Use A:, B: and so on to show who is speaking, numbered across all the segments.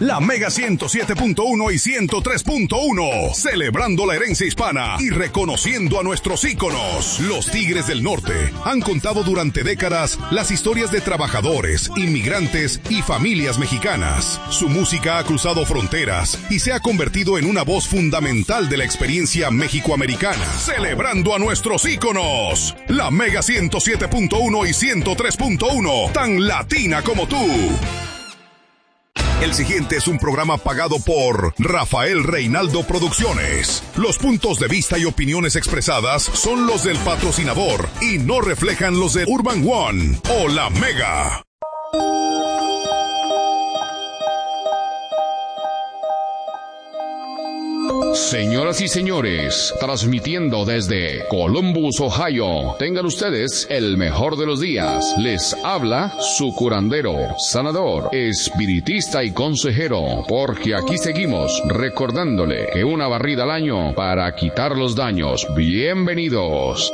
A: La Mega 107.1 y 103.1. Celebrando la herencia hispana y reconociendo a nuestros íconos. Los Tigres del Norte han contado durante décadas las historias de trabajadores, inmigrantes y familias mexicanas. Su música ha cruzado fronteras y se ha convertido en una voz fundamental de la experiencia mexicoamericana. Celebrando a nuestros íconos. La Mega 107.1 y 103.1. Tan latina como tú. El siguiente es un programa pagado por Rafael Reinaldo Producciones. Los puntos de vista y opiniones expresadas son los del patrocinador y no reflejan los de Urban One o La Mega.
B: Señoras y señores, transmitiendo desde Columbus, Ohio, tengan ustedes el mejor de los días. Les habla su curandero, sanador, espiritista y consejero, porque aquí seguimos recordándole que una barrida al año para quitar los daños. Bienvenidos.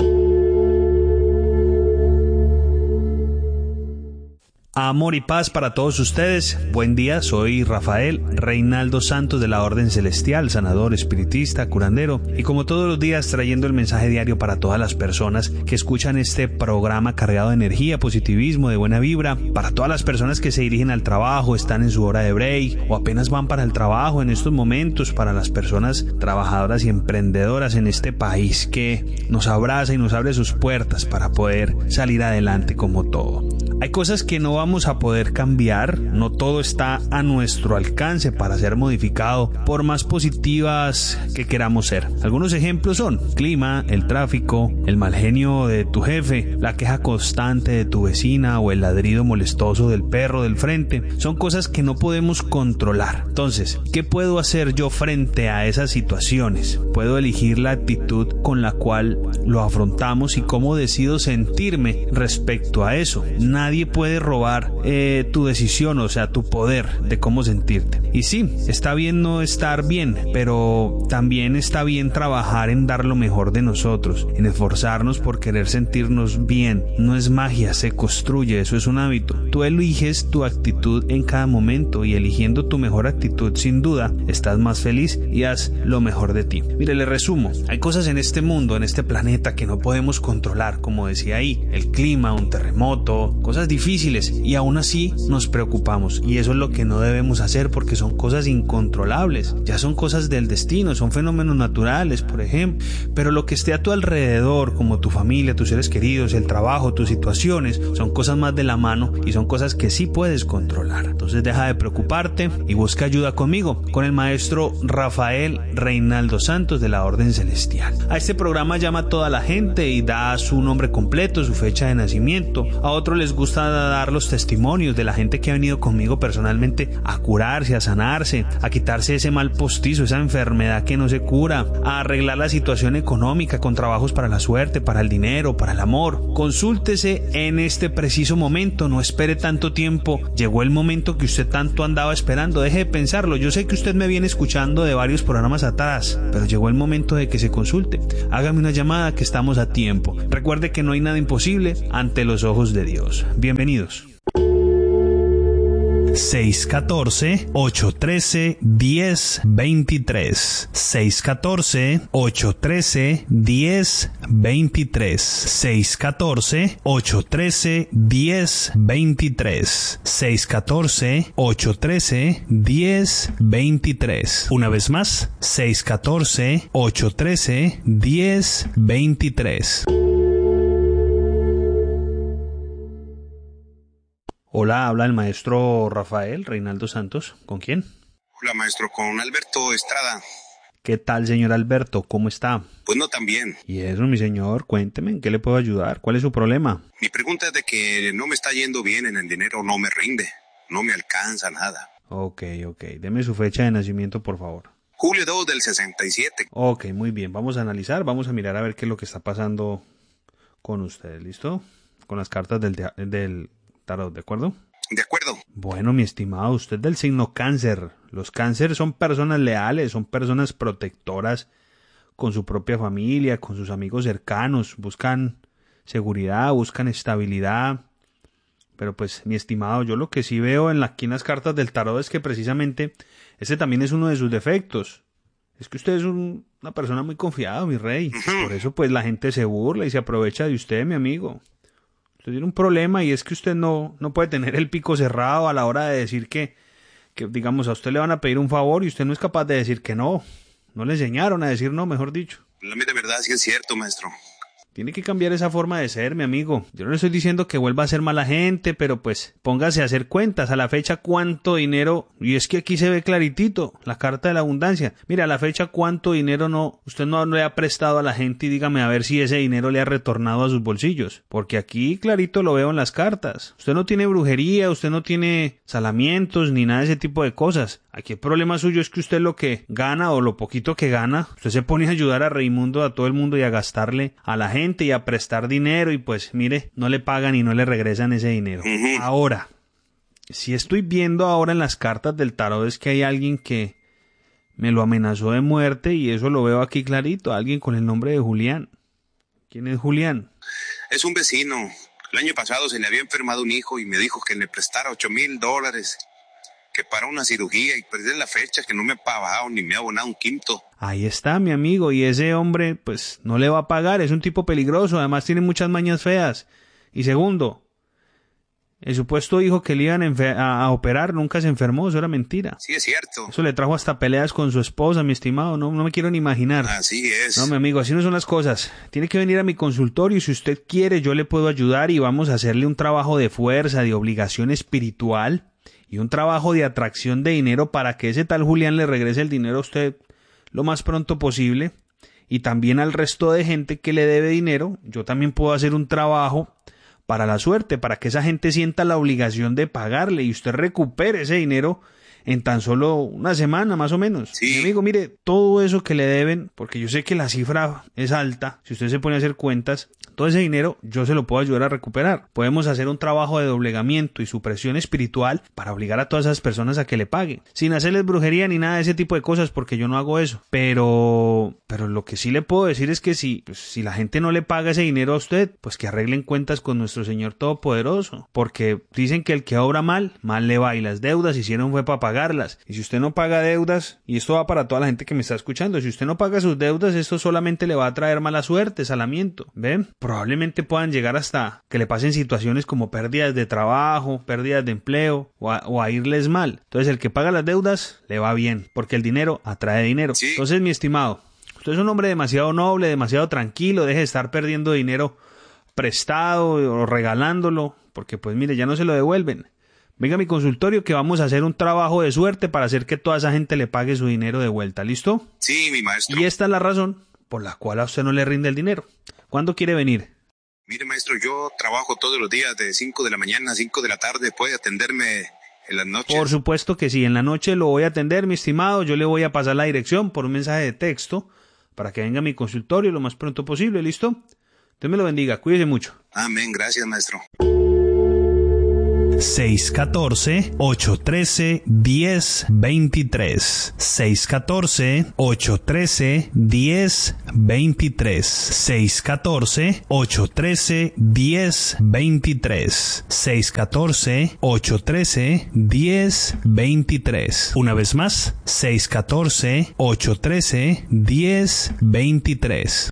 C: Amor y paz para todos ustedes. Buen día, soy Rafael Reinaldo Santos de la Orden Celestial, sanador, espiritista, curandero, y como todos los días trayendo el mensaje diario para todas las personas que escuchan este programa cargado de energía, positivismo, de buena vibra, para todas las personas que se dirigen al trabajo, están en su hora de break o apenas van para el trabajo en estos momentos, para las personas trabajadoras y emprendedoras en este país que nos abraza y nos abre sus puertas para poder salir adelante como todo. Hay cosas que no vamos a poder cambiar, no todo está a nuestro alcance para ser modificado por más positivas que queramos ser. Algunos ejemplos son clima, el tráfico, el mal genio de tu jefe, la queja constante de tu vecina o el ladrido molestoso del perro del frente. Son cosas que no podemos controlar. Entonces, ¿qué puedo hacer yo frente a esas situaciones? Puedo elegir la actitud con la cual lo afrontamos y cómo decido sentirme respecto a eso. Nadie puede robar tu decisión, o sea, tu poder de cómo sentirte. Y sí, está bien no estar bien, pero también está bien trabajar en dar lo mejor de nosotros, en esforzarnos por querer sentirnos bien. No es magia, se construye, eso es un hábito. Tú eliges tu actitud en cada momento y eligiendo tu mejor actitud, sin duda, estás más feliz y haz lo mejor de ti. Mire, le resumo. Hay cosas en este mundo, en este planeta que no podemos controlar, como decía ahí, el clima, un terremoto, cosas difíciles, y aún así nos preocupamos, y eso es lo que no debemos hacer porque son cosas incontrolables, ya son cosas del destino, son fenómenos naturales, por ejemplo, pero lo que esté a tu alrededor, como tu familia, tus seres queridos, el trabajo, tus situaciones, son cosas más de la mano y son cosas que sí puedes controlar. Entonces deja de preocuparte y busca ayuda conmigo, con el maestro Rafael Reinaldo Santos de la Orden Celestial. A este programa llama a toda la gente y da su nombre completo, su fecha de nacimiento. A otros les gusta dar los testimonios de la gente que ha venido conmigo personalmente a curarse, a sanarse, a quitarse ese mal postizo, esa enfermedad que no se cura, a arreglar la situación económica con trabajos para la suerte, para el dinero, para el amor. Consúltese en este preciso momento, no espere tanto tiempo. Llegó el momento que usted tanto andaba esperando, deje de pensarlo. Yo sé que usted me viene escuchando de varios programas atrás, pero llegó el momento de que se consulte. Hágame una llamada que estamos a tiempo. Recuerde que no hay nada imposible ante los ojos de Dios. Bienvenidos. 614-813-1023 614-813-1023 614-813-1023 614-813-1023. Una vez más, 614-813-1023. Hola, habla el maestro Rafael Reinaldo Santos. ¿Con quién?
D: Hola, maestro, con Alberto Estrada.
C: ¿Qué tal, señor Alberto? ¿Cómo está?
D: Pues no tan bien.
C: Y eso, mi señor, cuénteme, ¿en qué le puedo ayudar? ¿Cuál es su problema?
D: Mi pregunta es de que no me está yendo bien en el dinero, no me rinde, no me alcanza nada.
C: Ok. Deme su fecha de nacimiento, por favor.
D: Julio 2 del 67.
C: Ok, muy bien. Vamos a analizar, vamos a mirar a ver qué es lo que está pasando con usted, ¿listo? Con las cartas del tarot, ¿de acuerdo?
D: De acuerdo.
C: Bueno, mi estimado, usted del signo Cáncer. Los Cáncer son personas leales, son personas protectoras con su propia familia, con sus amigos cercanos. Buscan seguridad, buscan estabilidad, Pero pues, mi estimado, yo lo que sí veo aquí en las cartas del tarot es que precisamente ese también es uno de sus defectos. Es que usted es una persona muy confiada, mi rey. Por eso pues la gente se burla y se aprovecha de usted, mi amigo. Usted tiene un problema y es que usted no puede tener el pico cerrado a la hora de decir que digamos, a usted le van a pedir un favor y usted no es capaz de decir que no. No le enseñaron a decir no, mejor dicho.
D: La de verdad sí es cierto, maestro.
C: Tiene que cambiar esa forma de ser, mi amigo. Yo no le estoy diciendo que vuelva a ser mala gente, pero pues póngase a hacer cuentas. A la fecha, ¿cuánto dinero? Y es que aquí se ve claritito, la carta de la abundancia. Mira, a la fecha, ¿cuánto dinero usted no le ha prestado a la gente? Y dígame a ver si ese dinero le ha retornado a sus bolsillos. Porque aquí clarito lo veo en las cartas. Usted no tiene brujería, usted no tiene salamientos, ni nada de ese tipo de cosas. Aquí el problema suyo es que usted lo que gana o lo poquito que gana, usted se pone a ayudar a Raimundo, a todo el mundo y a gastarle a la gente y a prestar dinero y pues mire, no le pagan y no le regresan ese dinero. Ahora, si estoy viendo ahora en las cartas del tarot es que hay alguien que me lo amenazó de muerte y eso lo veo aquí clarito, alguien con el nombre de Julián. ¿Quién es Julián?
D: Es un vecino. El año pasado se le había enfermado un hijo y me dijo que le prestara $8,000. Que para una cirugía y perdí la fecha que no me ha pagado ni me ha abonado un quinto.
C: Ahí está, mi amigo, y ese hombre pues no le va a pagar, es un tipo peligroso, además tiene muchas mañas feas. Y segundo, el supuesto hijo que le iban a operar nunca se enfermó, eso era mentira.
D: Sí, es cierto.
C: Eso le trajo hasta peleas con su esposa, mi estimado, no me quiero ni imaginar.
D: Así es.
C: No, mi amigo, así no son las cosas. Tiene que venir a mi consultorio y si usted quiere yo le puedo ayudar y vamos a hacerle un trabajo de fuerza, de obligación espiritual. Y un trabajo de atracción de dinero para que ese tal Julián le regrese el dinero a usted lo más pronto posible. Y también al resto de gente que le debe dinero, yo también puedo hacer un trabajo para la suerte, para que esa gente sienta la obligación de pagarle y usted recupere ese dinero en tan solo una semana más o menos.
D: Sí.
C: Mi amigo, mire, todo eso que le deben, porque yo sé que la cifra es alta, si usted se pone a hacer cuentas, todo ese dinero yo se lo puedo ayudar a recuperar. Podemos hacer un trabajo de doblegamiento y supresión espiritual para obligar a todas esas personas a que le paguen, sin hacerles brujería ni nada de ese tipo de cosas, porque yo no hago eso. Pero lo que sí le puedo decir es que si la gente no le paga ese dinero a usted, pues que arreglen cuentas con nuestro Señor Todopoderoso, porque dicen que el que obra mal le va y las deudas hicieron fue para pagarlas. Y si usted no paga deudas, y esto va para toda la gente que me está escuchando, si usted no paga sus deudas, esto solamente le va a traer mala suerte, salamiento. ¿Ven? Probablemente puedan llegar hasta que le pasen situaciones como pérdidas de trabajo, pérdidas de empleo o a irles mal. Entonces el que paga las deudas le va bien, porque el dinero atrae dinero.
D: Sí.
C: Entonces, mi estimado, usted es un hombre demasiado noble, demasiado tranquilo, deje de estar perdiendo dinero prestado o regalándolo, porque pues mire, ya no se lo devuelven. Venga a mi consultorio que vamos a hacer un trabajo de suerte para hacer que toda esa gente le pague su dinero de vuelta, ¿listo?
D: Sí, mi maestro.
C: Y esta es la razón por la cual a usted no le rinde el dinero. ¿Cuándo quiere venir?
D: Mire, maestro, yo trabajo todos los días de 5 de la mañana a 5 de la tarde. ¿Puede atenderme en las noches?
C: Por supuesto que sí, en la noche lo voy a atender, mi estimado. Yo le voy a pasar la dirección por un mensaje de texto para que venga a mi consultorio lo más pronto posible, ¿listo? Dios me lo bendiga, cuídese mucho.
D: Amén, gracias, maestro.
C: 614-813-1023 614-813-1023 614-813-1023 614-813-1023 Una vez más, 614-813-1023.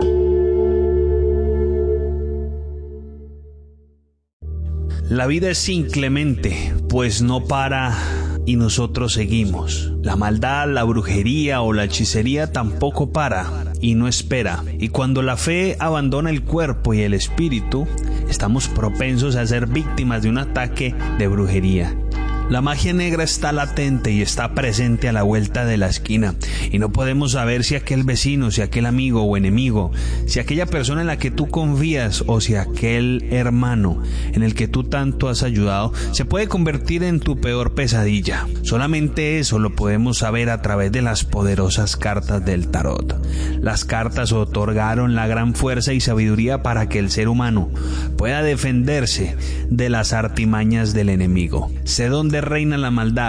C: La vida es inclemente, pues no para y nosotros seguimos. La maldad, la brujería o la hechicería tampoco para y no espera. Y cuando la fe abandona el cuerpo y el espíritu, estamos propensos a ser víctimas de un ataque de brujería. La magia negra está latente y está presente a la vuelta de la esquina y no podemos saber si aquel vecino, si aquel amigo o enemigo, si aquella persona en la que tú confías o si aquel hermano en el que tú tanto has ayudado se puede convertir en tu peor pesadilla. Solamente eso lo podemos saber a través de las poderosas cartas del tarot. Las cartas otorgaron la gran fuerza y sabiduría para que el ser humano pueda defenderse de las artimañas del enemigo. Sé dónde reina la maldad,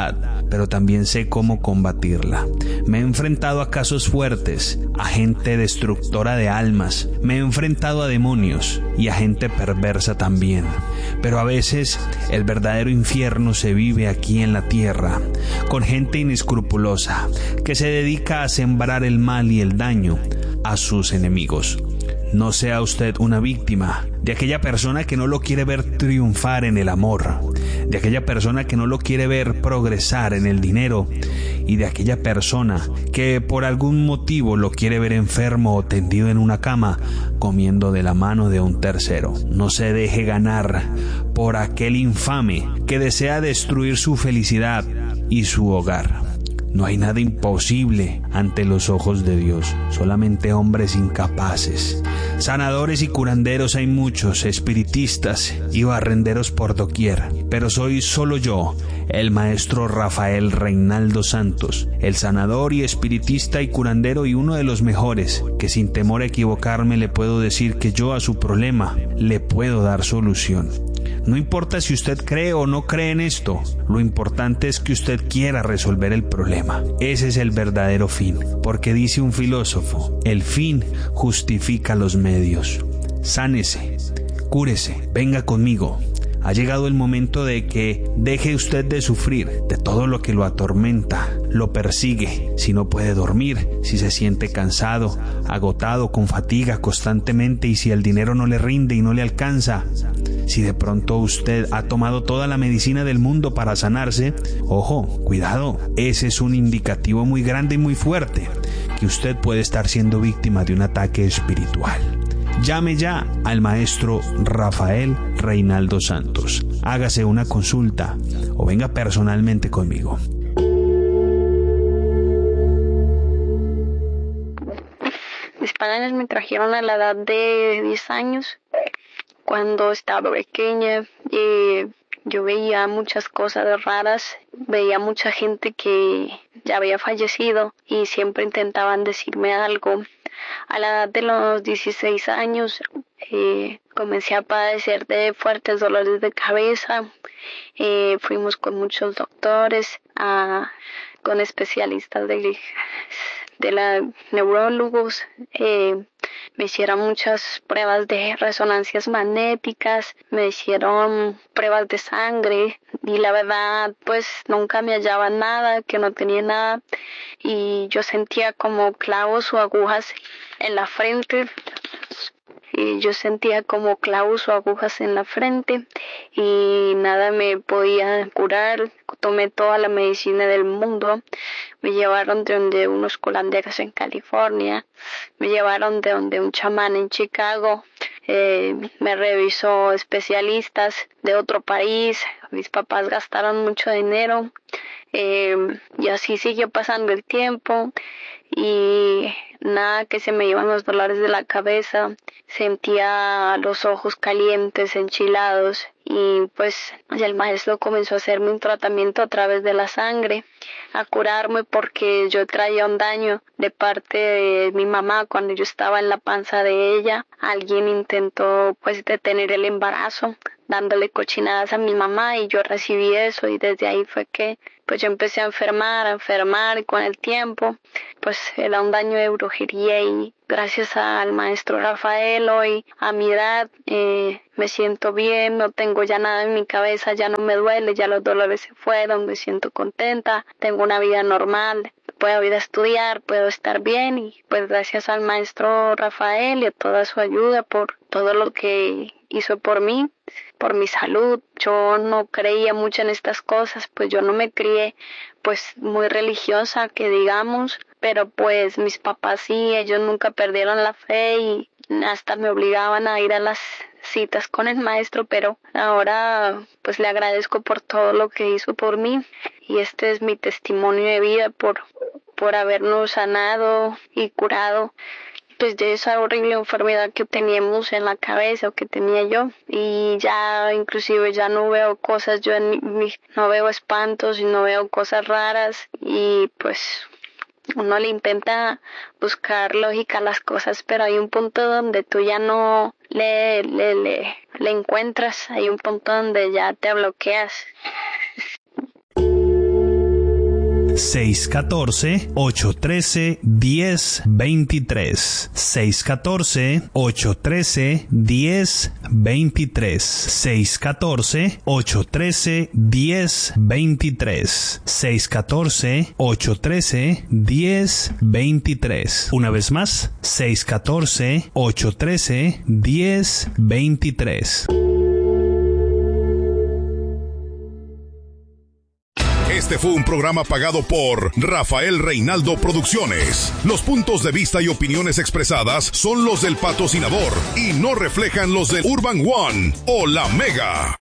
C: pero también sé cómo combatirla. Me he enfrentado a casos fuertes, a gente destructora de almas, me he enfrentado a demonios y a gente perversa también. Pero a veces el verdadero infierno se vive aquí en la tierra, con gente inescrupulosa que se dedica a sembrar el mal y el daño a sus enemigos. No sea usted una víctima de aquella persona que no lo quiere ver triunfar en el amor, de aquella persona que no lo quiere ver progresar en el dinero y de aquella persona que por algún motivo lo quiere ver enfermo o tendido en una cama comiendo de la mano de un tercero. No se deje ganar por aquel infame que desea destruir su felicidad y su hogar. No hay nada imposible ante los ojos de Dios, solamente hombres incapaces. Sanadores y curanderos hay muchos, espiritistas y barrenderos por doquier, pero soy solo yo, el maestro Rafael Reynaldo Santos, el sanador y espiritista y curandero y uno de los mejores, que sin temor a equivocarme le puedo decir que yo a su problema le puedo dar solución. No importa si usted cree o no cree en esto, lo importante es que usted quiera resolver el problema. Ese es el verdadero fin, porque dice un filósofo, el fin justifica los medios. Sánese, cúrese, venga conmigo. Ha llegado el momento de que deje usted de sufrir de todo lo que lo atormenta, lo persigue. Si no puede dormir, si se siente cansado, agotado, con fatiga constantemente y si el dinero no le rinde y no le alcanza. Si de pronto usted ha tomado toda la medicina del mundo para sanarse, ojo, cuidado, ese es un indicativo muy grande y muy fuerte que usted puede estar siendo víctima de un ataque espiritual. Llame ya al maestro Rafael Reynaldo Santos. Hágase una consulta o venga personalmente conmigo.
E: Mis padres me trajeron a la edad de 10 años. Cuando estaba pequeña, yo veía muchas cosas raras, veía mucha gente que ya había fallecido y siempre intentaban decirme algo. A la edad de los 16 años comencé a padecer de fuertes dolores de cabeza. Fuimos con muchos doctores, con especialistas de la neurólogos. Me hicieron muchas pruebas de resonancias magnéticas, me hicieron pruebas de sangre y la verdad pues nunca me hallaban nada, que no tenía nada y yo sentía como clavos o agujas en la frente. Y nada me podía curar. Tomé toda la medicina del mundo. Me llevaron de donde unos curanderos en California. Me llevaron de donde un chamán en Chicago. Me revisó especialistas de otro país. Mis papás gastaron mucho dinero. Y así siguió pasando el tiempo. Y nada, que se me iban los dolores de la cabeza, sentía los ojos calientes, enchilados y pues el maestro comenzó a hacerme un tratamiento a través de la sangre, a curarme porque yo traía un daño de parte de mi mamá cuando yo estaba en la panza de ella. Alguien intentó pues detener el embarazo dándole cochinadas a mi mamá y yo recibí eso y desde ahí fue que pues yo empecé a enfermar y con el tiempo pues era un daño de brujería y gracias al maestro Rafael hoy a mi edad me siento bien, no tengo ya nada en mi cabeza, ya no me duele, ya los dolores se fueron, me siento contenta, tengo una vida normal, puedo ir a estudiar, puedo estar bien y pues gracias al maestro Rafael y a toda su ayuda por todo lo que hizo por mí, por mi salud. Yo no creía mucho en estas cosas, pues yo no me crié pues muy religiosa que digamos, pero pues mis papás sí, ellos nunca perdieron la fe y hasta me obligaban a ir a las citas con el maestro, pero ahora pues le agradezco por todo lo que hizo por mí y este es mi testimonio de vida por habernos sanado y curado pues de esa horrible enfermedad que teníamos en la cabeza o que tenía yo y ya inclusive ya no veo cosas, yo no veo espantos y no veo cosas raras y pues uno le intenta buscar lógica a las cosas, pero hay un punto donde tú ya no le encuentras, hay un punto donde ya te bloqueas.
C: 614-813-1023. 614-813-1023. 614-813-1023. 614-813-1023. Una vez más, 614-813-1023.
A: Este fue un programa pagado por Rafael Reinaldo Producciones. Los puntos de vista y opiniones expresadas son los del patrocinador y no reflejan los del Urban One o La Mega.